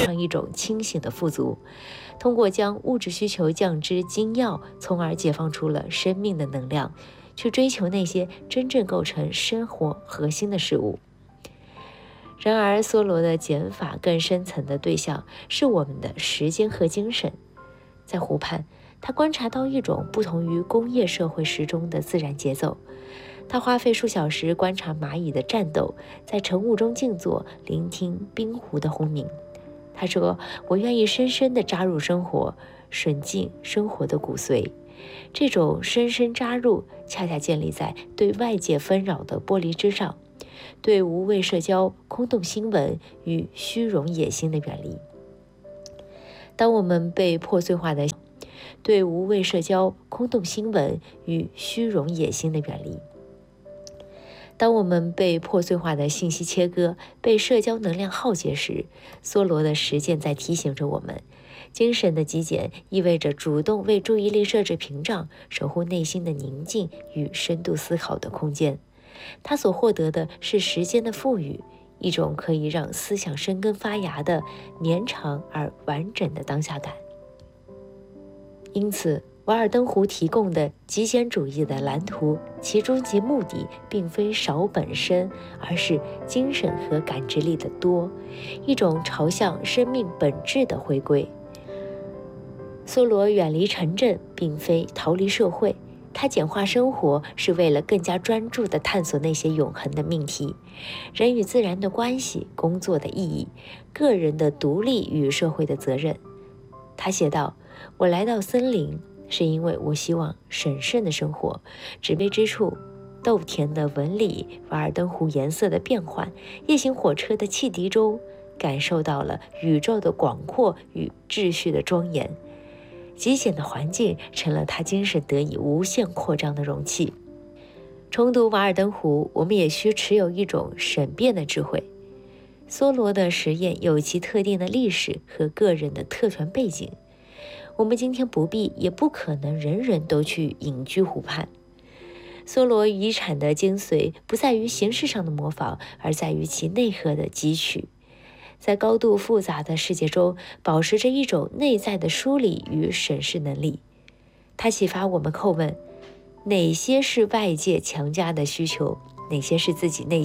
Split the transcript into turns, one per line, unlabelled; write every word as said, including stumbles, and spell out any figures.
上一种清醒的富足。通过将物质需求降至精要，从而解放出了生命的能量，去追求那些真正构成生活核心的事物。然而，梭罗的减法更深层的对象是我们的时间和精神。在湖畔，他观察到一种不同于工业社会时钟的自然节奏。他花费数小时观察蚂蚁的战斗，在晨雾中静坐，聆听冰湖的轰鸣。他说：“我愿意深深地扎入生活，吮尽生活的骨髓。”这种深深扎入，恰恰建立在对外界纷扰的剥离之上，对无谓社交、空洞新闻与虚荣野心的远离。当我们被破碎化的对无谓社交、空洞新闻与虚荣野心的远离。当我们被破碎化的信息切割，被社交能量耗竭时，梭罗的实践在提醒着我们，精神的极简意味着主动为注意力设置屏障，守护内心的宁静与深度思考的空间。他所获得的是时间的富裕，一种可以让思想生根发芽的绵长而完整的当下感。因此，瓦尔登湖提供的极简主义的蓝图，其终极目的并非少本身，而是精神和感知力的多，一种朝向生命本质的回归。梭罗远离城镇，并非逃离社会，他简化生活是为了更加专注地探索那些永恒的命题：人与自然的关系、工作的意义、个人的独立与社会的责任。他写道：“我来到森林，是因为我希望审慎的生活，指背之处，豆田的纹理，瓦尔登湖颜色的变换，夜行火车的汽笛中，感受到了宇宙的广阔与秩序的庄严。极简的环境成了他精神得以无限扩张的容器。”重读瓦尔登湖，我们也需持有一种审辩的智慧。梭罗的实验有其特定的历史和个人的特权背景，我们今天不必也不可能人人都去隐居湖畔。梭罗遗产的精髓不在于形式上的模仿，而在于其内核的汲取。在高度复杂的世界中，保持着一种内在的梳理与审视能力。它启发我们叩问：哪些是外界强加的需求，哪些是自己内